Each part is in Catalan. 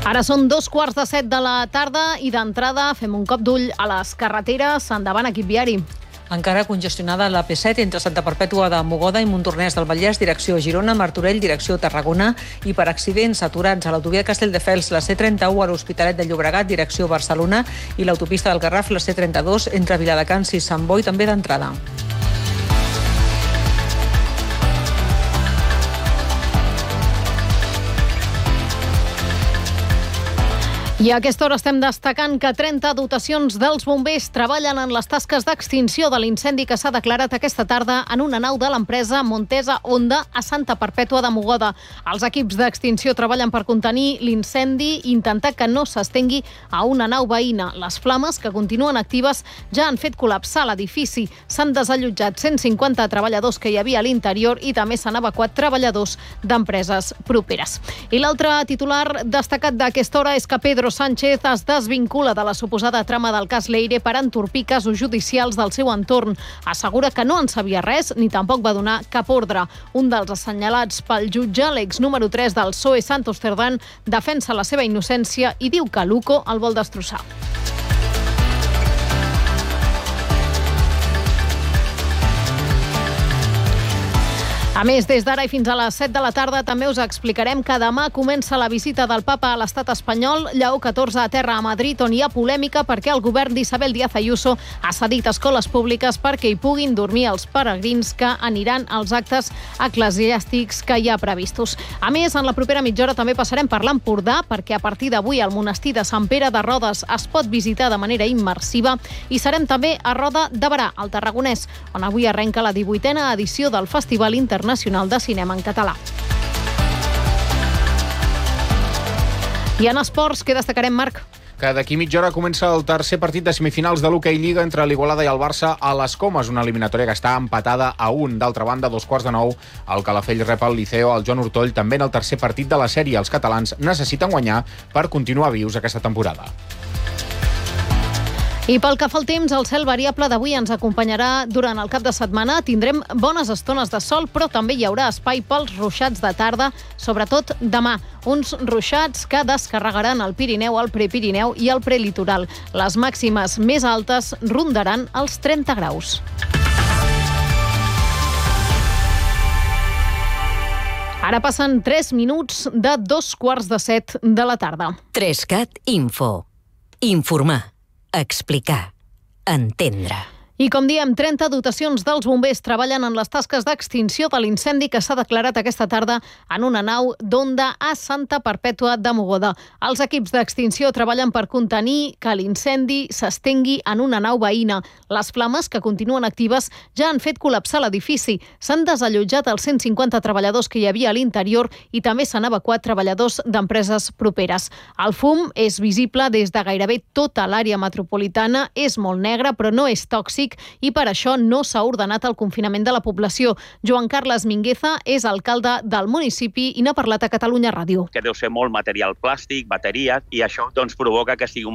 Ara són 2:15 de la tarda i d'entrada fem un cop d'ull a les carreteres. Endavant, equip viari. Encara congestionada la P7 entre Santa Perpètua de Mogoda i Montornès del Vallès, direcció Girona, Martorell, direcció Tarragona, i per accidents aturats a l'autovia de Castelldefels, la C31 a l'Hospitalet de Llobregat, direcció Barcelona, i l'autopista del Garraf, la C32 entre Viladecans i Sant Boi, també d'entrada. I a aquesta hora estem destacant que 30 dotacions dels bombers treballen en les tasques d'extinció de l'incendi que s'ha declarat aquesta tarda en una nau de l'empresa Montesa Honda a Santa Perpètua de Mogoda. Els equips d'extinció treballen per contenir l'incendi i intentar que no s'estengui a una nau veïna. Les flames, que continuen actives, ja han fet col·lapsar l'edifici. S'han desallotjat 150 treballadors que hi havia a l'interior i també s'han evacuat treballadors d'empreses properes. I l'altre titular destacat d'aquesta hora és que Pedro Sánchez es desvincula de la suposada trama del cas Leire per entorpir casos judicials del seu entorn. Assegura que no en sabia res ni tampoc va donar cap ordre. Un dels assenyalats pel jutge, l'ex número 3 del PSOE, Santos Cerdán, defensa la seva innocència i diu que Luco el vol destrossar. A més, des d'ara i fins a les 7 de la tarda també us explicarem que demà comença la visita del papa a l'estat espanyol. Lleó XIV aterra a Madrid, on hi ha polèmica perquè el govern d'Isabel Díaz Ayuso ha cedit escoles públiques perquè hi puguin dormir els peregrins que aniran als actes eclesiàstics que hi ha previstos. A més, en la propera mitja hora també passarem per l'Empordà, perquè a partir d'avui el monestir de Sant Pere de Rodes es pot visitar de manera immersiva, i serem també a Roda de Berà, al Tarragonès, on avui arrenca la 18a edició del Festival Internacional de Cinema en Català. I en esports, què destacarem, Marc? Que d'aquí mitja hora comença el tercer partit de semifinals de l'Hockey Lliga entre l'Igualada i el Barça a les Comes, una eliminatòria que està empatada a 1. D'altra banda, a 8:45, el Calafell rep el Liceo, el Joan Hurtoll, també en el tercer partit de la sèrie. Els catalans necessiten guanyar per continuar vius aquesta temporada. I pel que fa al temps, el cel variable d'avui ens acompanyarà durant el cap de setmana. Tindrem bones estones de sol, però també hi haurà espai pels ruixats de tarda, sobretot demà. Uns ruixats que descarregaran el Pirineu, el Prepirineu i el Prelitoral. Les màximes més altes rondaran els 30 graus. Ara passen 3 minuts de 2:15 de la tarda. 3CAT Info. Informar. Explicar. Entendre. I com diem, 30 dotacions dels bombers treballen en les tasques d'extinció de l'incendi que s'ha declarat aquesta tarda en una nau d'Honda a Santa Perpètua de Mogoda. Els equips d'extinció treballen per contenir que l'incendi s'estengui en una nau veïna. Les flames, que continuen actives, ja han fet col·lapsar l'edifici. S'han desallotjat els 150 treballadors que hi havia a l'interior i també s'han evacuat treballadors d'empreses properes. El fum és visible des de gairebé tota l'àrea metropolitana, és molt negre però no és tòxic, i per això no s'ha ordenat el confinament de la població. Joan Carles Mingueza és alcalde del municipi i n'ha parlat a Catalunya Ràdio. Que deu ser molt material plàstic, bateries, i això doncs provoca que sigui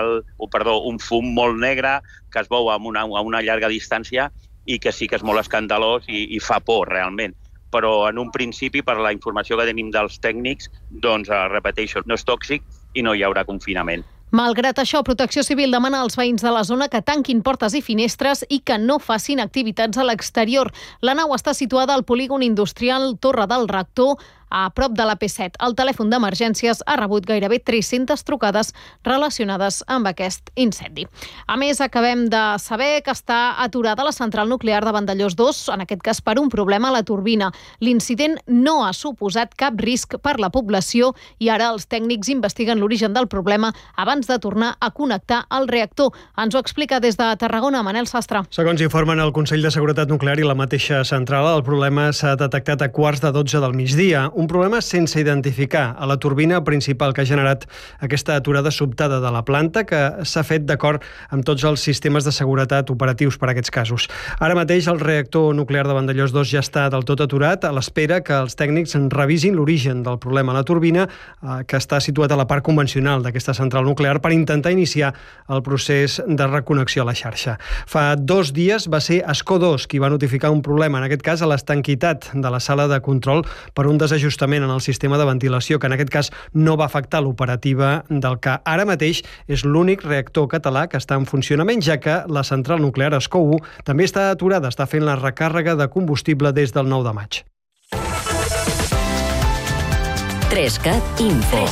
un fum molt negre que es veu a una llarga distància i que sí que és molt escandalós i fa por realment. Però en un principi, per la informació que tenim dels tècnics, doncs repeteixo, no és tòxic i no hi haurà confinament. Malgrat això, Protecció Civil demana als veïns de la zona que tanquin portes i finestres i que no facin activitats a l'exterior. La nau està situada al polígon industrial Torre del Rector, a prop de la P7. El telèfon d'emergències ha rebut gairebé 300 trucades relacionades amb aquest incendi. A més, acabem de saber que està aturada la central nuclear de Vandellòs 2, en aquest cas per un problema a la turbina. L'incident no ha suposat cap risc per la població i ara els tècnics investiguen l'origen del problema abans de tornar a connectar el reactor. Ens ho explica des de Tarragona, Manel Sastre. Segons informen el Consell de Seguretat Nuclear i la mateixa central, el problema s'ha detectat a 11:15 del migdia. Un problema sense identificar a la turbina principal que ha generat aquesta aturada sobtada de la planta, que s'ha fet d'acord amb tots els sistemes de seguretat operatius per a aquests casos. Ara mateix el reactor nuclear de Vandellòs 2 ja està del tot aturat, a l'espera que els tècnics revisin l'origen del problema a la turbina, que està situat a la part convencional d'aquesta central nuclear, per intentar iniciar el procés de reconnexió a la xarxa. Fa 2 dies va ser Escó 2 qui va notificar un problema, en aquest cas a l'estanquitat de la sala de control per un desajustament ajustament en el sistema de ventilació, que en aquest cas no va afectar l'operativa del que ara mateix és l'únic reactor català que està en funcionament, ja que la central nuclear Escó 1 també està aturada, està fent la recàrrega de combustible des del 9 de maig. 3CAT Info.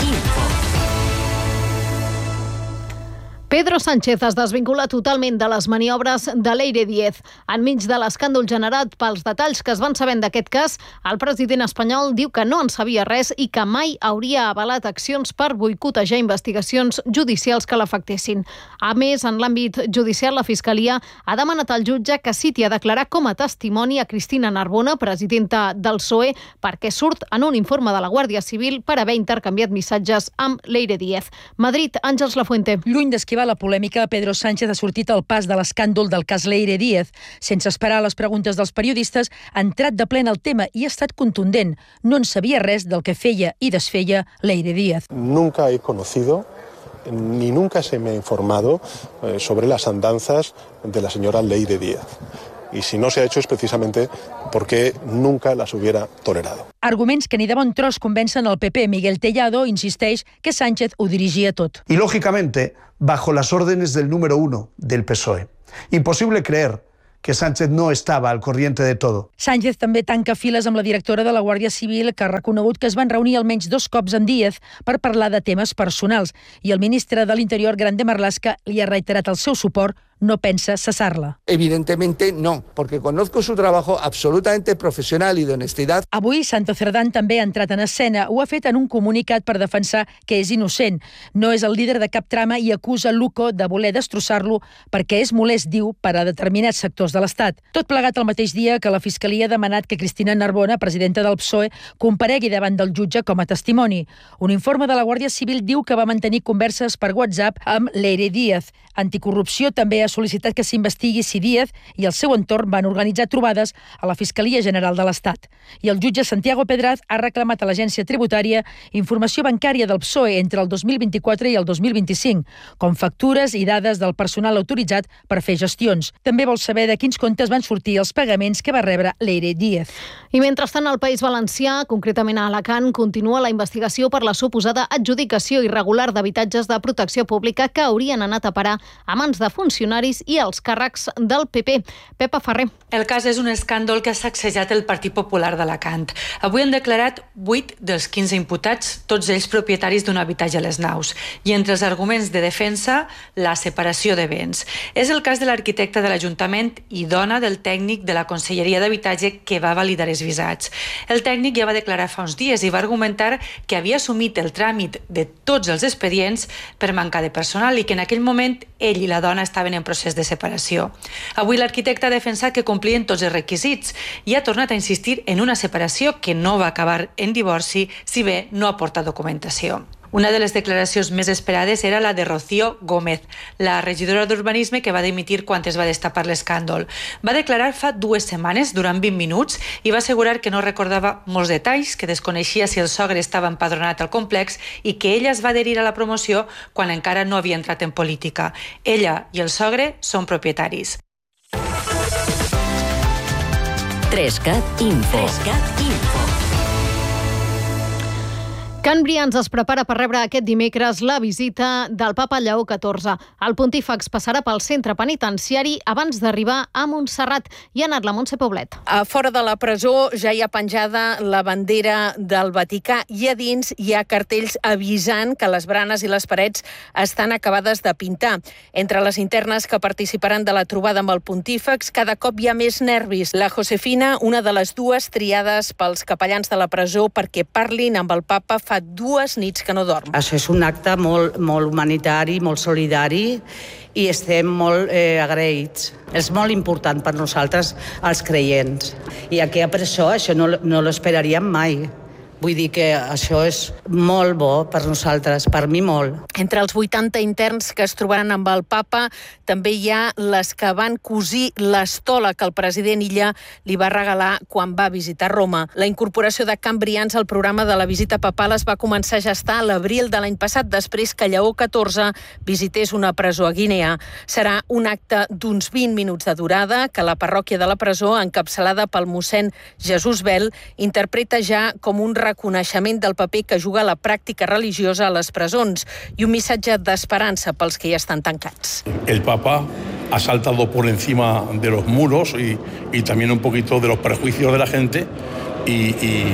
Pedro Sánchez es desvincula totalment de les maniobres de Leire Díez. Enmig de l'escàndol generat pels detalls que es van sabent d'aquest cas, el president espanyol diu que no en sabia res i que mai hauria avalat accions per boicotejar investigacions judicials que l'afectessin. A més, en l'àmbit judicial, la Fiscalia ha demanat al jutge que citi a declarar com a testimoni a Cristina Narbona, presidenta del PSOE, perquè surt en un informe de la Guàrdia Civil per haver intercanviat missatges amb Leire Díez. Madrid, Àngels Lafuente. Lluny d'esquivar la polèmica, Pedro Sánchez ha sortit al pas de l'escàndol del cas Leire Díez. Sense esperar les preguntes dels periodistes, ha entrat de ple en el tema i ha estat contundent. No en sabia res del que feia i desfeia Leire Díez. Nunca he conocido ni nunca se me ha informado sobre las andanzas de la señora Leire Díez. Y si no se ha hecho es precisamente porque nunca las hubiera tolerado. Arguments que ni de bon tros convencen el PP. Miguel Tellado insisteix que Sánchez ho dirigia tot. Y lógicamente, bajo las órdenes del número 1 del PSOE. Imposible creer que Sánchez no estava al corriente de todo. Sánchez també tanca files amb la directora de la Guàrdia Civil, que ha reconegut que es van reunir almenys 2 cops amb Díez per parlar de temes personals, i el ministre de l'Interior, Grande Marlaska, li ha reiterat el seu suport. No pensa cesar-la. Evidentemente no, porque conozco su trabajo absolutamente profesional y de honestidad. Avui, Santo Cerdán també ha entrat en escena. Ho ha fet en un comunicat per defensar que és innocent. No és el líder de cap trama i acusa Luco de voler destrossar-lo perquè és molest, diu, per a determinats sectors de l'Estat. Tot plegat el mateix dia que la Fiscalia ha demanat que Cristina Narbona, presidenta del PSOE, comparegui davant del jutge com a testimoni. Un informe de la Guàrdia Civil diu que va mantenir converses per WhatsApp amb Leire Díez. Anticorrupció també ha sol·licitat que s'investigui si Díez i el seu entorn van organitzar trobades a la Fiscalia General de l'Estat. I el jutge Santiago Pedraz ha reclamat a l'Agència Tributària informació bancària del PSOE entre el 2024 i el 2025, com factures i dades del personal autoritzat per fer gestions. També vol saber de quins comptes van sortir els pagaments que va rebre Leire Díez. I mentrestant, al País Valencià, concretament a Alacant, continua la investigació per la suposada adjudicació irregular d'habitatges de protecció pública que haurien anat a parar a mans de funcionaris i els càrrecs del PP. Pepa Ferrer. El cas és un escàndol que ha sacsejat el Partit Popular d'Alacant. Avui han declarat 8 dels 15 imputats, tots ells propietaris d'un habitatge a les Naus. I entre els arguments de defensa, la separació de béns. És el cas de l'arquitecte de l'Ajuntament i dona del tècnic de la Conselleria d'Habitatge que va validar els visats. El tècnic ja va declarar fa uns dies i va argumentar que havia assumit el tràmit de tots els expedients per manca de personal i que en aquell moment ell i la dona estaven en procés de separació. Avui l'arquitecte ha defensat que complien tots els requisits i ha tornat a insistir en una separació que no va acabar en divorci si bé no aporta documentació. Una de les declaracions més esperades era la de Rocío Gómez, la regidora d'Urbanisme que va dimitir quan es va destapar l'escàndol. Va declarar fa 2 setmanes, durant 20 minuts, i va assegurar que no recordava molts detalls, que desconeixia si el sogre estava empadronat al complex i que ella es va adherir a la promoció quan encara no havia entrat en política. Ella i el sogre són propietaris. 3CAT Info. Can Brians es prepara per rebre aquest dimecres la visita del papa Lleó XIV. El pontífex passarà pel centre penitenciari abans d'arribar a Montserrat. I ha anat la Montse Poblet. A fora de la presó ja hi ha penjada la bandera del Vaticà i a dins hi ha cartells avisant que les branes i les parets estan acabades de pintar. Entre les internes que participaran de la trobada amb el pontífex, cada cop hi ha més nervis. La Josefina, una de les 2 triades pels capellans de la presó perquè parlin amb el papa, fa 2 nits que no dorm. Això és un acte molt humanitari, molt solidari i estem molt agraïts. És molt important per nosaltres, els creients. I aquí a presó això no l'esperaríem mai. Vull dir que això és molt bo per nosaltres, per mi molt. Entre els 80 interns que es trobaran amb el papa també hi ha les que van cosir l'estola que el president Illa li va regalar quan va visitar Roma. La incorporació de cambrians al programa de la visita papal es va començar a gestar a l'abril de l'any passat, després que Lleó XIV visités una presó a Guinea. Serà un acte d'uns 20 minuts de durada que la parròquia de la presó, encapçalada pel mossèn Jesús Bel, interpreta ja com un reconeixement del paper que juga la pràctica religiosa a les presons i un missatge d'esperança pels que ja estan tancats. El Papa ha saltado por encima de los muros y también un poquito de los prejuicios de la gente y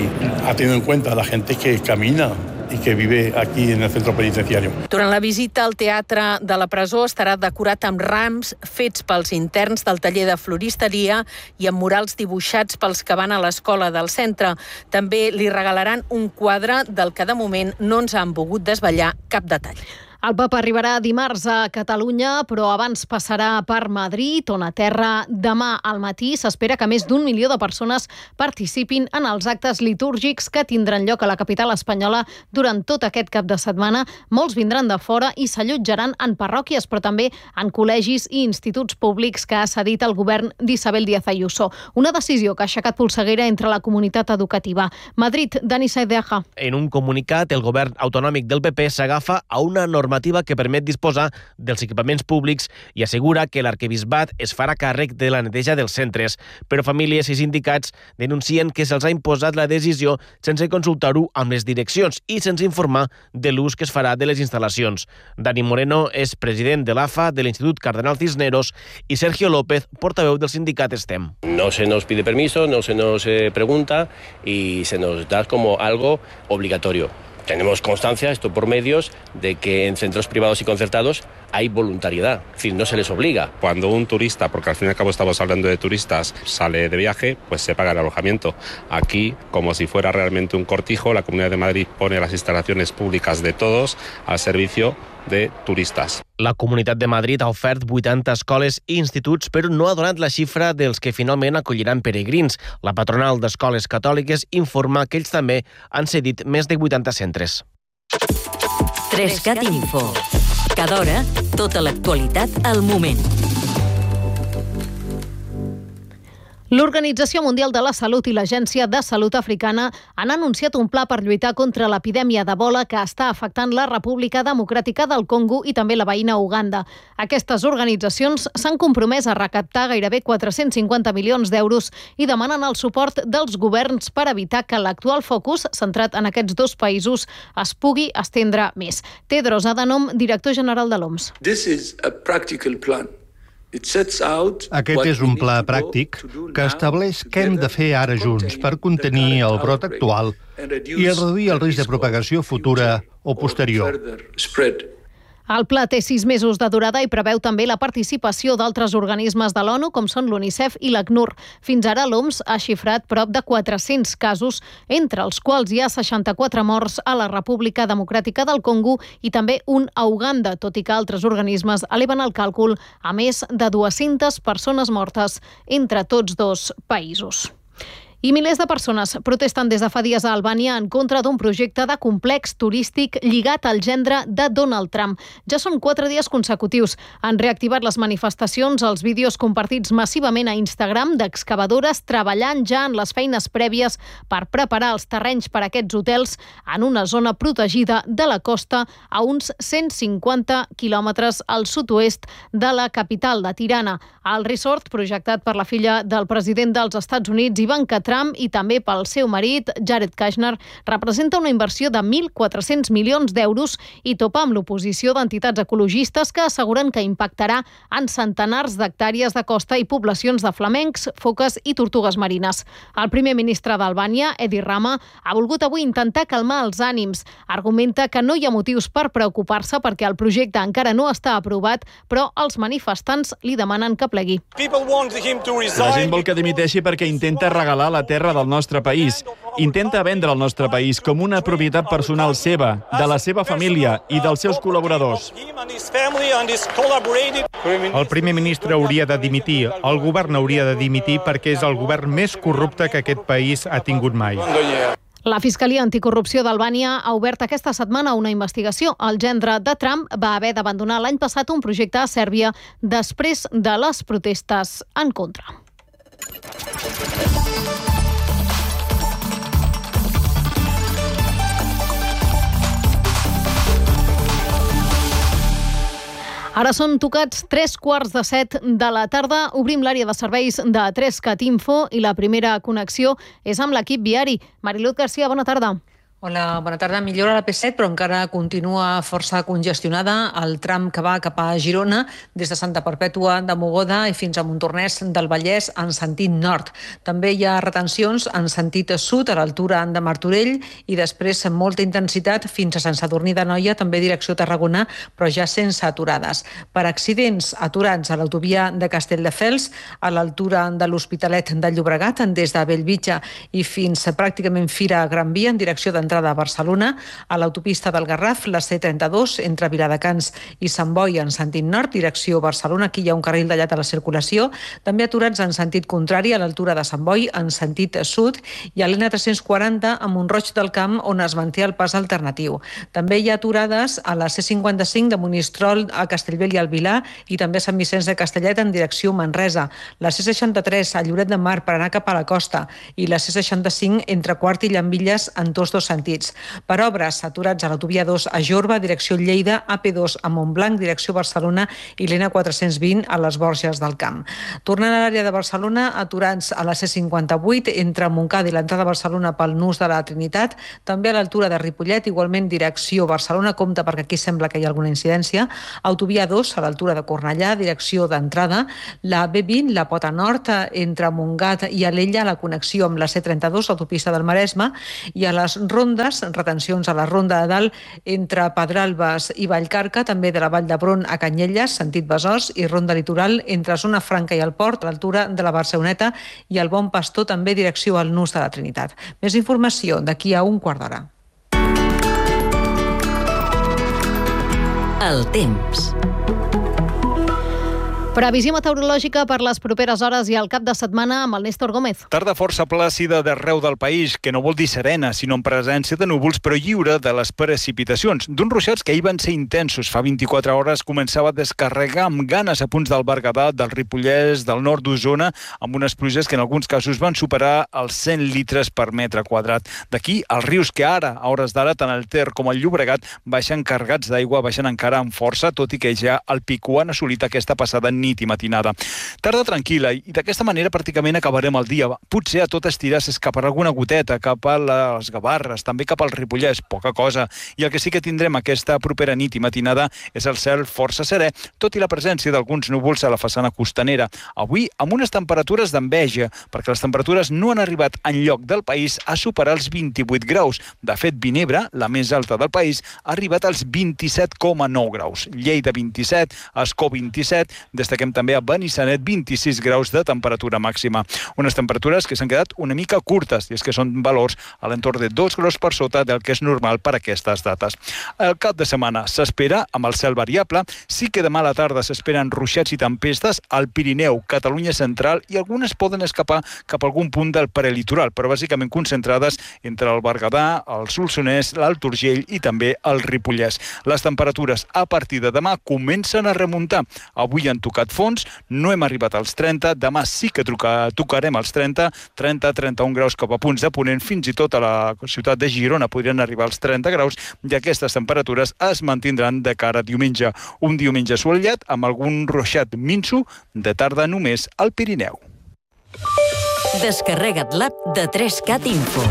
ha tenido en cuenta a la gente que camina i que vive aquí en el centro penitenciario. Durant la visita, el teatre de la presó estarà decorat amb rams fets pels interns del taller de floristeria i amb murals dibuixats pels que van a l'escola del centre. També li regalaran un quadre del que de moment no ens han volgut desvetllar cap detall. El papa arribarà dimarts a Catalunya, però abans passarà per Madrid, on aterra demà al matí. S'espera que més d'1 milió de persones participin en els actes litúrgics que tindran lloc a la capital espanyola durant tot aquest cap de setmana. Molts vindran de fora i s'allotjaran en parròquies, però també en col·legis i instituts públics que ha cedit el govern d'Isabel Díaz Ayuso. Una decisió que ha aixecat polseguera entre la comunitat educativa. Madrid, Dani Saedeja. En un comunicat, el govern autonòmic del PP s'agafa a una normativa que permet disposar dels equipaments públics i assegura que l'arquebisbat es farà càrrec de la neteja dels centres. Però famílies i sindicats denuncien que se'ls ha imposat la decisió sense consultar-ho amb les direccions i sense informar de l'ús que es farà de les instal·lacions. Dani Moreno és president de l'AFA, de l'Institut Cardenal Cisneros, i Sergio López, portaveu del sindicat STEM. No se nos pide permiso, no se nos pregunta y se nos da como algo obligatorio. Tenemos constancia, esto por medios, de que en centros privados y concertados hay voluntariedad, es decir, no se les obliga. Cuando un turista, porque al fin y al cabo estamos hablando de turistas, sale de viaje, pues se paga el alojamiento. Aquí, como si fuera realmente un cortijo, la Comunidad de Madrid pone las instalaciones públicas de todos al servicio de turistas. La Comunitat de Madrid ha ofert 80 escoles i instituts, però no ha donat la xifra dels que finalment acolliran peregrins. La patronal d'escoles catòliques informa que ells també han cedit més de 80 centres. 3CAT Info. Cada hora, tota l'actualitat al moment. L'Organització Mundial de la Salut i l'Agència de Salut Africana han anunciat un pla per lluitar contra l'epidèmia d'Ebola que està afectant la República Democràtica del Congo i també la veïna Uganda. Aquestes organitzacions s'han compromès a recaptar gairebé 450 milions d'euros i demanen el suport dels governs per evitar que l'actual focus, centrat en aquests dos països, es pugui estendre més. Tedros Adhanom, director general de l'OMS. This is a practical plan. Aquest és un pla pràctic que estableix què hem de fer ara junts per contenir el brot actual i reduir el risc de propagació futura o posterior. El pla té 6 mesos de durada i preveu també la participació d'altres organismes de l'ONU, com són l'UNICEF i l'ACNUR. Fins ara l'OMS ha xifrat prop de 400 casos, entre els quals hi ha 64 morts a la República Democràtica del Congo i també un a Uganda, tot i que altres organismes eleven el càlcul a més de 200 persones mortes entre tots dos països. I milers de persones protesten des de fa dies a Albània en contra d'un projecte de complex turístic lligat al gendre de Donald Trump. Ja són 4 dies consecutius. Han reactivat les manifestacions, els vídeos compartits massivament a Instagram d'excavadores treballant ja en les feines prèvies per preparar els terrenys per a aquests hotels en una zona protegida de la costa a uns 150 quilòmetres al sud-oest de la capital de Tirana. El resort, projectat per la filla del president dels Estats Units, Ivanka Trump, i també pel seu marit, Jared Kushner, representa una inversió de 1.400 milions d'euros i topa amb l'oposició d'entitats ecologistes que asseguren que impactarà en centenars d'hectàrees de costa i poblacions de flamencs, foques i tortugues marines. El primer ministre d'Albània, Edi Rama, ha volgut avui intentar calmar els ànims. Argumenta que no hi ha motius per preocupar-se perquè el projecte encara no està aprovat, però els manifestants li demanen que plegui. La gent vol que dimiteixi perquè intenta regalar la terra del nostre país. Intenta vendre el nostre país com una propietat personal seva, de la seva família i dels seus col·laboradors. El primer ministre hauria de dimitir, el govern hauria de dimitir perquè és el govern més corrupte que aquest país ha tingut mai. La Fiscalia Anticorrupció d'Albània ha obert aquesta setmana una investigació. El gendre de Trump va haver d'abandonar l'any passat un projecte a Sèrbia després de les protestes en contra. Ara són tocats 3:15 de la tarda. Obrim l'àrea de serveis de 3CAT Info i la primera connexió és amb l'equip viari. Mariluz García, bona tarda. Hola, bona tarda. Millora la P7, però encara continua força congestionada el tram que va cap a Girona, des de Santa Perpètua de Mogoda i fins a Montornès del Vallès en sentit nord. També hi ha retencions en sentit sud a l'altura de Martorell i després amb molta intensitat fins a Sant Sadurní d'Anoia, també direcció Tarragona, però ja sense aturades. Per accidents aturats a l'autovia de Castelldefels, a l'altura de l'Hospitalet de Llobregat, des de Bellvitge i fins pràcticament Fira Gran Via en direcció d'entrada a Barcelona, a l'autopista del Garraf, la C32, entre Viladecans i Sant Boi en sentit nord, direcció Barcelona. Aquí hi ha un carril tallat a la circulació. També aturats en sentit contrari a l'altura de Sant Boi, en sentit sud, i a l'N340 a Mont-roig del Camp, on es manté el pas alternatiu. També hi ha aturades a la C55 de Monistrol a Castellbell i al Vilar i també a Sant Vicenç de Castellet en direcció Manresa. La C63 a Lloret de Mar per anar cap a la costa i la C65 entre Quart i Llambilles en tots dos sentits. Per obres, aturats a l'autovia 2 a Jorba, direcció Lleida, AP2 a Montblanc, direcció Barcelona i l'N420 a les Borges del Camp. Tornant a l'àrea de Barcelona, aturats a la C58 entre Montcada i l'entrada a Barcelona pel nus de la Trinitat, també a l'altura de Ripollet, igualment direcció Barcelona, compte perquè aquí sembla que hi ha alguna incidència, autovia 2 a l'altura de Cornellà, direcció d'entrada, la B20, la Pota Nord, entre Montgat i Alella, la connexió amb la C32, l'autopista del Maresme, i a les rondes, retencions a la Ronda de Dalt entre Pedralbes i Vallcarca, també de la Vall d'Hebron a Canyelles, sentit Besòs, i Ronda Litoral entre Zona Franca i el Port, a l'altura de la Barceloneta, i el Bon Pastor, també direcció al nus de la Trinitat. Més informació d'aquí a un quart d'hora. El temps. Previsió meteorològica per les properes hores i el cap de setmana amb el Néstor Gómez. Tarda força plàcida d'arreu del país, que no vol dir serena, sinó en presència de núvols, però lliure de les precipitacions. D'uns ruixats que ahir van ser intensos. Fa 24 hores començava a descarregar amb ganes a punts del Berguedà, del Ripollès, del nord d'Osona, amb unes pluges que en alguns casos van superar els 100 litres per metre quadrat. D'aquí, els rius que ara, a hores d'ara, tant el Ter com el Llobregat, baixen carregats d'aigua, baixen encara amb força, tot i que ja el pic ho han assolit aquesta passada nit i matinada. Tarda tranquil·la i d'aquesta manera pràcticament acabarem el dia. Potser a tot estirar s'escaparà alguna goteta cap a les Gavarres, també cap al Ripollès, poca cosa. I el que sí que tindrem aquesta propera nit i matinada és el cel força serè, tot i la presència d'alguns núvols a la façana costanera. Avui amb unes temperatures d'enveja, perquè les temperatures no han arribat enlloc del país a superar els 28 graus. De fet, Vinebre, la més alta del país, ha arribat als 27,9 graus. Lleida 27, Ascó 27, destaquem també a Benissanet 26 graus de temperatura màxima. Unes temperatures que s'han quedat una mica curtes, i és que són valors a l'entorn de 2 graus per sota del que és normal per aquestes dates. El cap de setmana s'espera amb el cel variable, sí que demà a la tarda s'esperen ruixats i tempestes al Pirineu, Catalunya central, i algunes poden escapar cap a algun punt del prelitoral, però bàsicament concentrades entre el Berguedà, el Solsonès, l'Alt Urgell i també el Ripollès. Les temperatures a partir de demà comencen a remuntar. Avui han tocat fons, no hem arribat als 30, demà sí que tocarem als 30-31 graus cap a punts de ponent, fins i tot a la ciutat de Girona podrien arribar als 30 graus, i aquestes temperatures es mantindran de cara a diumenge. Un diumenge assolellat amb algun ruixat minso de tarda només al Pirineu. Descarrega't l'app de 3CAT Info.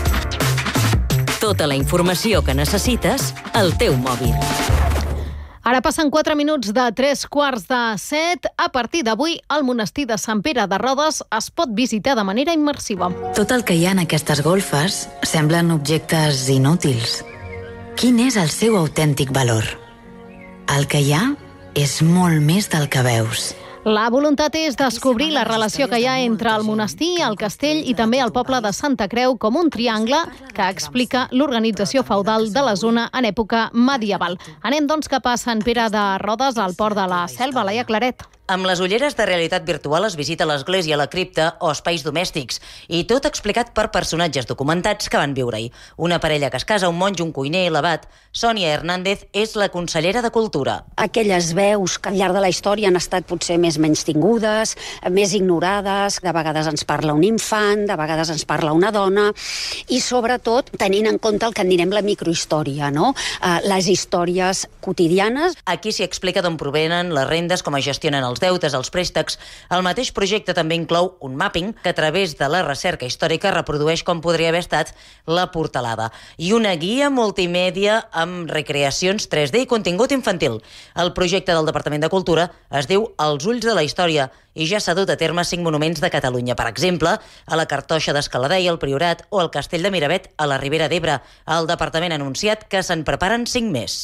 Tota la informació que necessites al teu mòbil. Ara passen 4 minuts de 3:15. A partir d'avui, el monestir de Sant Pere de Rodes es pot visitar de manera immersiva. Tot el que hi ha en aquestes golfes semblen objectes inútils. Quin és el seu autèntic valor? El que hi ha és molt més del que veus. La voluntat és descobrir la relació que hi ha entre el monestir, el castell i també el poble de Santa Creu com un triangle que explica l'organització feudal de la zona en època medieval. Anem, doncs, cap a Sant Pere de Rodes, al port de la Selva. Laia Claret. Amb les ulleres de realitat virtual es visita l'església, la cripta o espais domèstics, i tot explicat per personatges documentats que van viure-hi. Una parella que es casa, un monjo, un cuiner i l'abat. Sònia Hernández és la consellera de Cultura. Aquelles veus que al llarg de la història han estat potser més menystingudes, més ignorades, de vegades ens parla un infant, de vegades ens parla una dona, i sobretot tenint en compte el que en direm la microhistòria, no? Les històries quotidianes. Aquí s'hi explica d'on provenen les rendes, com es gestionen els deutes, els préstecs. El mateix projecte també inclou un mapping que a través de la recerca històrica reprodueix com podria haver estat la portalada. I una guia multimèdia amb recreacions 3D i contingut infantil. El projecte del Departament de Cultura es diu Els ulls de la història i ja s'ha dut a terme 5 monuments de Catalunya. Per exemple, a la Cartoixa d'Escaladei, al Priorat o al Castell de Miravet, a la Ribera d'Ebre. El departament ha anunciat que se'n preparen 5 més.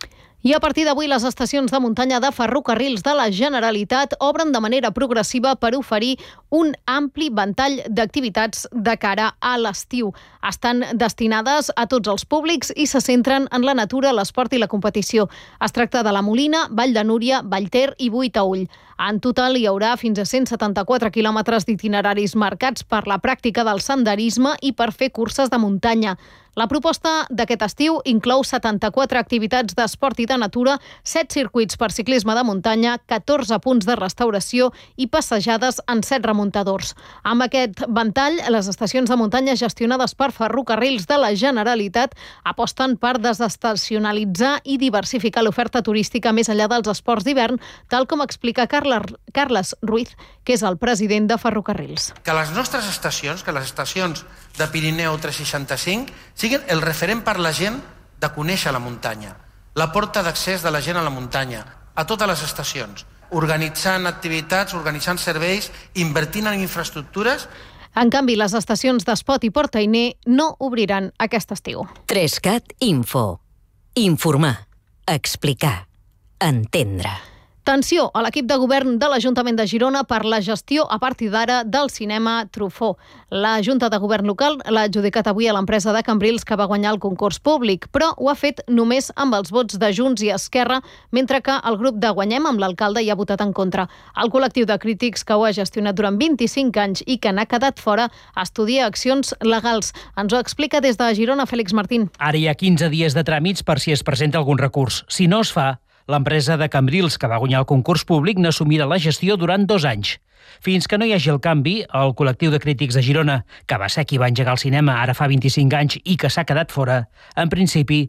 I a partir d'avui, les estacions de muntanya de ferrocarrils de la Generalitat obren de manera progressiva per oferir un ampli ventall d'activitats de cara a l'estiu. Estan destinades a tots els públics i se centren en la natura, l'esport i la competició. Es tracta de la Molina, Vall de Núria, Vallter i Boitaüll. En total hi haurà fins a 174 quilòmetres d'itineraris marcats per la pràctica del senderisme i per fer curses de muntanya. La proposta d'aquest estiu inclou 74 activitats d'esport i de natura, 7 circuits per ciclisme de muntanya, 14 punts de restauració i passejades en 7 remuntadors. Amb aquest ventall, les estacions de muntanya gestionades per ferrocarrils de la Generalitat aposten per desestacionalitzar i diversificar l'oferta turística més enllà dels esports d'hivern, tal com explica Carles Ruiz, que és el president de Ferrocarrils. Que les nostres estacions, que les estacions de Pirineu 365, siguin el referent per la gent de conèixer la muntanya, la porta d'accés de la gent a la muntanya, a totes les estacions, organitzant activitats, organitzant serveis, invertint en infraestructures. En canvi, les estacions d'Espot i Portainer no obriran aquest estiu. 3CAT Info. Informar, explicar, entendre. Tensió a l'equip de govern de l'Ajuntament de Girona per la gestió a partir d'ara del cinema Truffaut. La Junta de Govern local l'ha adjudicat avui a l'empresa de Cambrils que va guanyar el concurs públic, però ho ha fet només amb els vots de Junts i Esquerra, mentre que el grup de Guanyem amb l'alcalde hi ha votat en contra. El col·lectiu de crítics que ho ha gestionat durant 25 anys i que n'ha quedat fora estudia accions legals. Ens ho explica des de Girona Fèlix Martín. Ara hi ha 15 dies de tràmits per si es presenta algun recurs. Si no es fa, l'empresa de Cambrils, que va guanyar el concurs públic, n'assumirà la gestió durant 2 anys. Fins que no hi hagi el canvi, el col·lectiu de crítics de Girona, que va ser qui va engegar el cinema ara fa 25 anys i que s'ha quedat fora, en principi,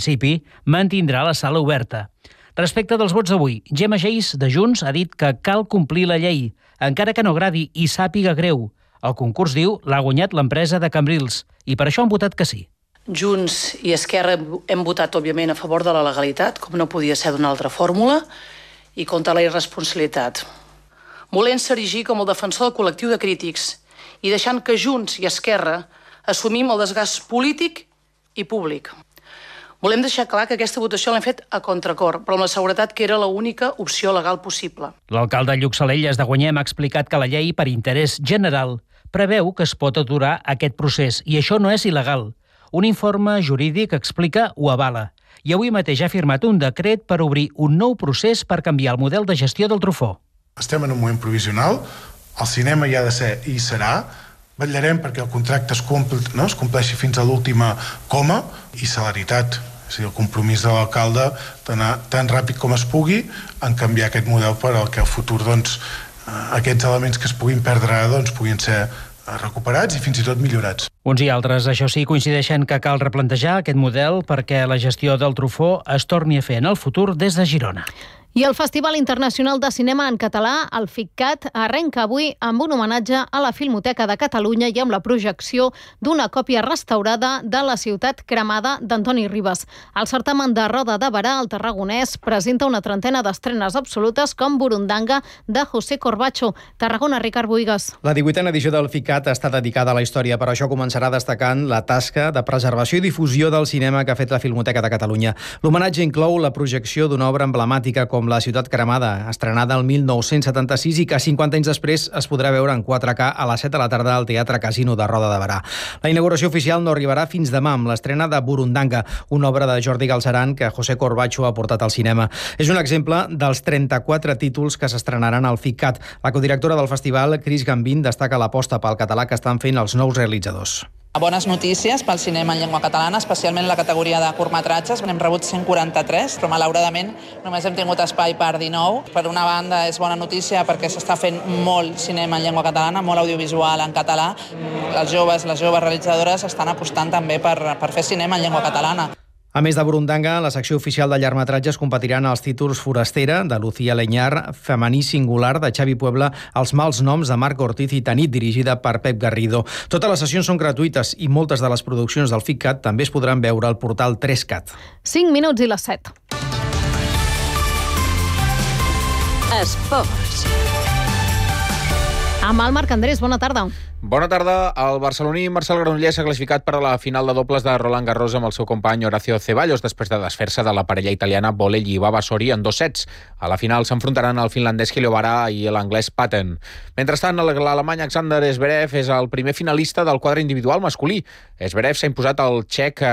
mantindrà la sala oberta. Respecte dels vots d'avui, Gemma Geis, de Junts, ha dit que cal complir la llei, encara que no agradi i sàpiga greu. El concurs, diu, l'ha guanyat l'empresa de Cambrils, i per això han votat que sí. Junts i Esquerra hem votat, òbviament, a favor de la legalitat, com no podia ser d'una altra fórmula, i contra la irresponsabilitat. Volent-se erigir com el defensor del col·lectiu de crítics i deixant que Junts i Esquerra assumim el desgast polític i públic. Volem deixar clar que aquesta votació l'hem fet a contracor, però amb la seguretat que era l'única opció legal possible. L'alcalde Lluc Salelles de Guanyem ha explicat que la llei, per interès general, preveu que es pot aturar aquest procés, i això no és il·legal. Un informe jurídic explica o avala. I avui mateix ha firmat un decret per obrir un nou procés per canviar el model de gestió del Truffaut. Estem en un moment provisional, el cinema hi ha de ser i serà, vetllarem perquè el contracte es compleixi fins a l'última coma i celeritat, és a dir, el compromís de l'alcalde d'anar tan ràpid com es pugui en canviar aquest model per al que al futur aquests elements que es puguin perdre ara puguin ser recuperats i fins i tot millorats. Uns i altres, això sí, coincideixen que cal replantejar aquest model perquè la gestió del Truffaut es torni a fer en el futur des de Girona. I el Festival Internacional de Cinema en Català, el FICCAT, arrenca avui amb un homenatge a la Filmoteca de Catalunya i amb la projecció d'una còpia restaurada de La ciutat cremada d'Antoni Ribes. El certamen de Roda de Berà, al Tarragonès, presenta una trentena d'estrenes absolutes com Burundanga, de José Corbacho. Tarragona, Ricard Boigas. La 18a edició del FICCAT està dedicada a la història, per això començarà destacant la tasca de preservació i difusió del cinema que ha fet la Filmoteca de Catalunya. L'homenatge inclou la projecció d'una obra emblemàtica com com La ciutat cremada, estrenada el 1976 i que 50 anys després es podrà veure en 4K a les 7 de la tarda al Teatre Casino de Roda de Berà. La inauguració oficial no arribarà fins demà amb l'estrena de Burundanga, una obra de Jordi Galceran que José Corbacho ha portat al cinema. És un exemple dels 34 títols que s'estrenaran al FICCAT. La codirectora del festival, Cris Gambín, destaca l'aposta pel català que estan fent els nous realitzadors. Bones notícies pel cinema en llengua catalana, especialment la categoria de curtmetratges. N'hem rebut 143, però malauradament només hem tingut espai per 19. Per una banda és bona notícia perquè s'està fent molt cinema en llengua catalana, molt audiovisual en català. Els joves, les joves realitzadores estan apostant també per fer cinema en llengua catalana. A més de Burundanga, la secció oficial de llargmetratges competiran els títols Forastera, de Lucía Leñar, Femení singular, de Xavi Puebla, Els mals noms, de Marc Ortiz i Tanit, dirigida per Pep Garrido. Totes les sessions són gratuïtes i moltes de les produccions del FICCAT també es podran veure al portal 3CAT. 5 minuts i les 7. Esports. Amb el Marc Andrés, bona tarda. Bona tarda. El barceloní Marcel Granollers s'ha classificat per a la final de dobles de Roland Garros amb el seu company Horacio Ceballos després de desfer-se de la parella italiana Bolelli i Vavasori en 2 sets. A la final s'enfrontaran el finlandès Kiliovara i l'anglès Patten. Mentrestant, l'alemany Alexander Zverev és el primer finalista del quadre individual masculí. Zverev s'ha imposat el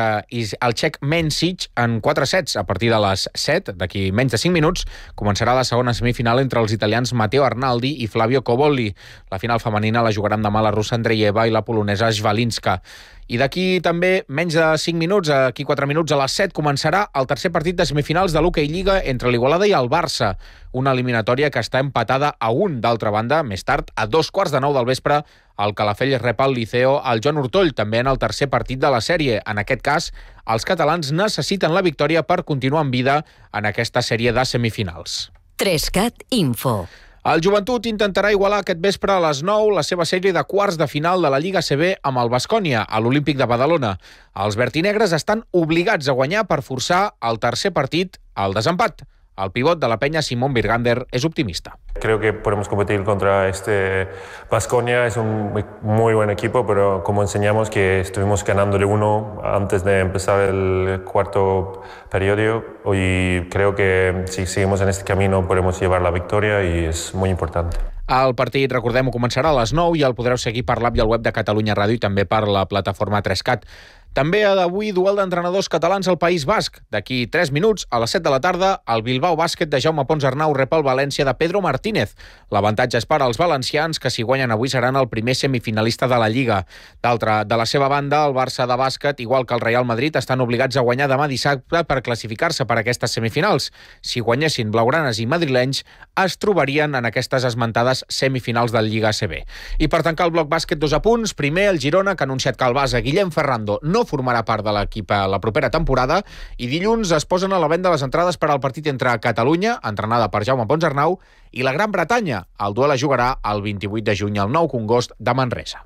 txec Mencic en 4 sets. A partir de les 7, d'aquí menys de 5 minuts, començarà la segona semifinal entre els italians Matteo Arnaldi i Flavio Cobolli. La final femenina la jugaran demà la russa Andreyeva i la polonesa Jwalinska. I d'aquí també menys de 5 minuts, aquí 4 minuts, a les 7, començarà el tercer partit de semifinals de l'Hockey Lliga entre l'Igualada i el Barça. Una eliminatòria que està empatada a 1. D'altra banda, més tard, a 2:15 del vespre, el Calafell rep al Liceo al Joan Ortoll, també en el tercer partit de la sèrie. En aquest cas, els catalans necessiten la victòria per continuar en vida en aquesta sèrie de semifinals. 3CAT Info. El Joventut intentarà igualar aquest vespre a les 9 la seva sèrie de quarts de final de la Lliga CB amb el Baskonia, a l'Olímpic de Badalona. Els vertinegres estan obligats a guanyar per forçar el tercer partit al desempat. El pivot de la penya, Simón Birgander, és optimista. Creo que podemos competir contra este Baskonia. Es un muy buen equipo, pero como enseñamos que estuvimos ganándole 1 antes de empezar el cuarto periodo, y creo que si seguimos en este camino podemos llevar la victoria y es muy importante. El partit, recordem-ho, començarà a les 9 i el podreu seguir per l'app i el web de Catalunya Ràdio i també per la plataforma 3CAT. També d'avui duel d'entrenadors catalans al País Basc. D'aquí 3 minuts, a les 7 de la tarda, el Bilbao Bàsquet de Jaume Pons Arnau rep el València de Pedro Martínez. L'avantatge és per als valencians, que si guanyen avui seran el primer semifinalista de la Lliga. De la seva banda, el Barça de bàsquet, igual que el Real Madrid, estan obligats a guanyar demà dissabte per classificar-se per aquestes semifinals. Si guanyessin blaugranes i madrilenys, es trobarien en aquestes esmentades semifinals del Lliga ACB. I per tancar el bloc bàsquet, 2 apunts. Primer, el Girona, que ha anunciat que el base Guillem Ferrando no formarà part de l'equip a la propera temporada, i dilluns es posen a la venda les entrades per al partit entre Catalunya, entrenada per Jaume Pons Arnau, i la Gran Bretanya. El duel es jugarà el 28 de juny al Nou Congost de Manresa.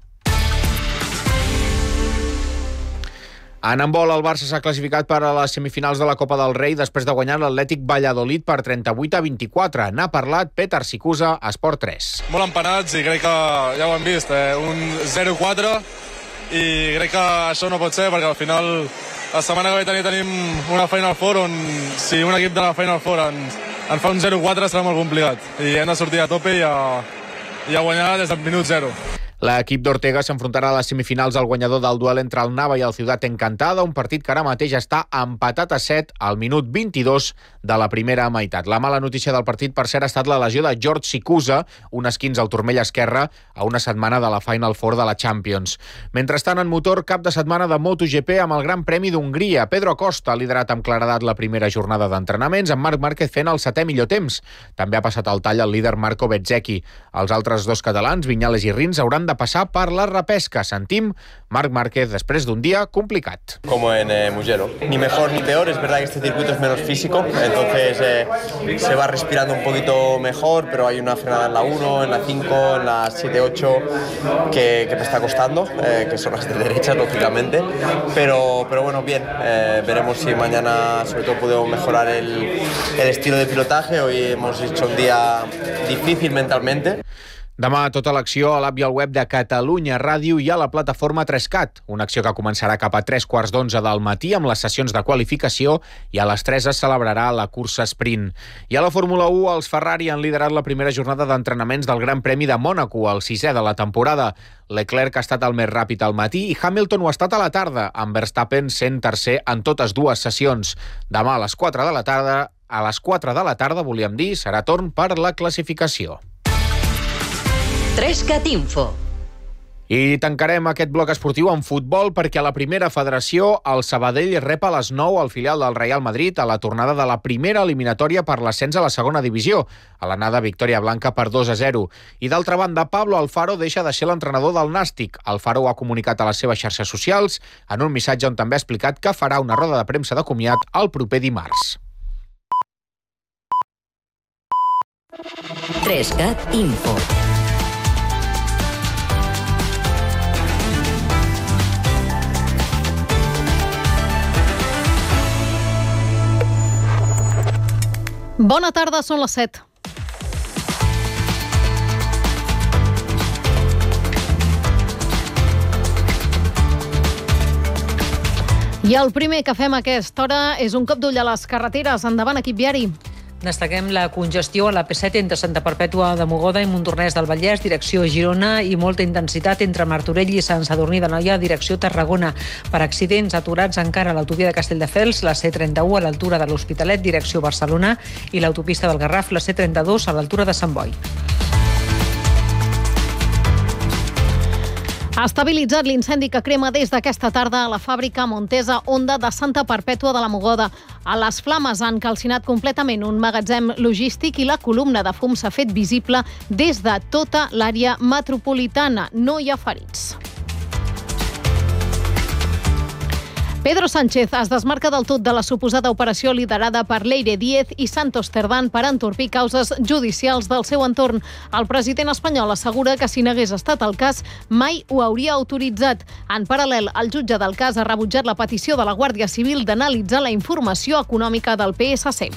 En handbol, el Barça s'ha classificat per a les semifinals de la Copa del Rei després de guanyar l'Atlètic Valladolid per 38-24. N'ha parlat Petar Sikusa, a Esport 3. Molt empanats i crec que ja ho hem vist, un 0-4, i crec que això no pot ser perquè al final la setmana que ve tenim una Final Four on si un equip de la Final Four en fa un 0-4 serà molt complicat i hem de sortir a tope i a guanyar des del minut 0. L'equip d'Ortega s'enfrontarà a les semifinals al guanyador del duel entre el Nava i el Ciutat Encantada, un partit que ara mateix està empatat a 7 al minut 22 de la primera meitat. La mala notícia del partit, per cert, ha estat la lesió de George Sikusa, un esquinç al turmell esquerre, a una setmana de la Final Four de la Champions. Mentrestant, en motor, cap de setmana de MotoGP amb el Gran Premi d'Hongria. Pedro Acosta ha liderat amb claredat la primera jornada d'entrenaments, amb Marc Márquez fent el 7è millor temps. També ha passat al tall el líder Marco Bezzecchi. Els altres 2 catalans, Viñales i Rins, hauran de pasar per la repesca. Sentim Marc Márquez després d'un dia complicat. Como en Mugello. Ni mejor ni peor, es verdad que este circuito es menos físico, entonces se va respirando un poquito mejor, pero hay una frenada en la 1, en la 5, en la 7-8 que me está costando, que son las de derecha, lógicamente, pero bueno, bien, veremos si mañana sobre todo podemos mejorar el estilo de pilotaje. Hoy hemos hecho un día difícil mentalmente. Demà tota l'acció a l'app i al web de Catalunya Ràdio i a la plataforma 3CAT, una acció que començarà cap a 3:15 del matí amb les sessions de qualificació i a les 3 es celebrarà la cursa sprint. I a la Fórmula 1, els Ferrari han liderat la primera jornada d'entrenaments del Gran Premi de Mònaco, el 6è de la temporada. Leclerc ha estat el més ràpid al matí i Hamilton ho ha estat a la tarda, amb Verstappen sent tercer en totes dues sessions. Demà a les 4 de la tarda, volíem dir, serà torn per la classificació. 3CAT Info. I tancarem aquest bloc esportiu amb futbol perquè a la primera federació el Sabadell rep a les 9 al filial del Real Madrid a la tornada de la primera eliminatòria per l'ascens a la segona divisió. A l'anada, victòria blanca per 2-0. I d'altra banda, Pablo Alfaro deixa de ser l'entrenador del Nàstic. Alfaro ho ha comunicat a les seves xarxes socials en un missatge on també ha explicat que farà una roda de premsa de comiat el proper dimarts. 3CAT Info. Bona tarda, són les 7. I el primer que fem a aquesta hora és un cop d'ull a les carreteres. Endavant, equip viari. Destaquem la congestió a la P7 entre Santa Perpètua de Mogoda i Montornès del Vallès, direcció Girona, i molta intensitat entre Martorell i Sant Sadurní d'Anoia, direcció Tarragona. Per accidents aturats encara a l'autovia de Castelldefels, la C31 a l'altura de l'Hospitalet, direcció Barcelona, i l'autopista del Garraf, la C32 a l'altura de Sant Boi. Ha estabilitzat l'incendi que crema des d'aquesta tarda a la fàbrica Montesa Honda de Santa Perpètua de la Mogoda. A les flames han calcinat completament un magatzem logístic i la columna de fum s'ha fet visible des de tota l'àrea metropolitana. No hi ha ferits. Pedro Sánchez es desmarca del tot de la suposada operació liderada per Leire Díez i Santos Cerdán per entorpir causes judicials del seu entorn. El president espanyol assegura que si n'hagués estat el cas, mai ho hauria autoritzat. En paral·lel, el jutge del cas ha rebutjat la petició de la Guàrdia Civil d'analitzar la informació econòmica del PSC.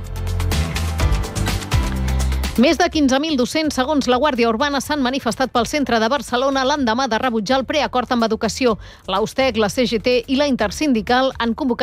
Més de 15.200, segons la Guàrdia Urbana, s'han manifestat pel centre de Barcelona l'endemà de rebutjar el preacord amb educació. L'Austec, la CGT i la Intersindical han convocat